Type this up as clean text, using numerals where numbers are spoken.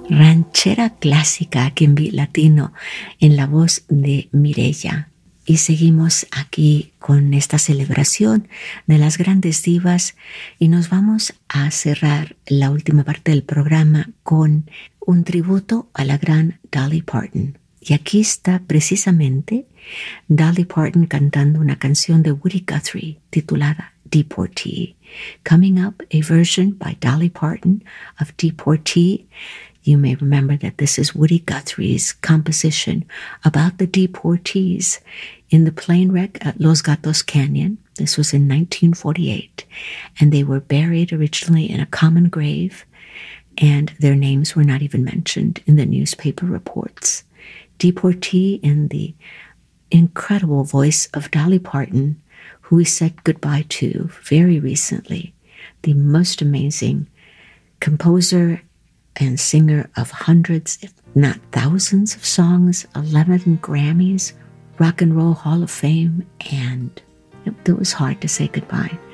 ranchera clásica aquí en Beat Latino en la voz de Mireya. Y seguimos aquí con esta celebración de las grandes divas y nos vamos a cerrar la última parte del programa con un tributo a la gran Dolly Parton. Y aquí está precisamente Dolly Parton cantando una canción de Woody Guthrie titulada Deportee. Coming up, a version by Dolly Parton of Deportee. You may remember that this is Woody Guthrie's composition about the deportees in the plane wreck at Los Gatos Canyon. This was in 1948, and they were buried originally in a common grave, and their names were not even mentioned in the newspaper reports. Deportee in the incredible voice of Dolly Parton, who we said goodbye to very recently, the most amazing composer and singer of hundreds, if not thousands of songs, 11 Grammys, Rock and Roll Hall of Fame, and it was hard to say goodbye.